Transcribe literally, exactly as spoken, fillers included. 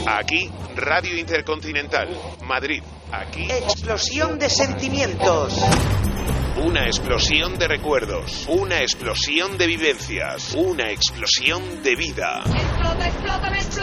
Aquí, Radio Intercontinental, Madrid. Aquí, explosión de sentimientos. Una explosión de recuerdos, una explosión de vivencias, una explosión de vida. ¡Explota, explota, explota!